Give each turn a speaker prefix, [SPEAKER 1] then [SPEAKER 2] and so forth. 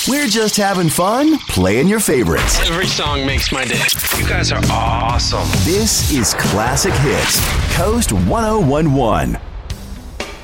[SPEAKER 1] We're just having fun playing your favorites.
[SPEAKER 2] Every song makes my day. You guys are awesome.
[SPEAKER 1] This is Classic Hits, Coast 1011.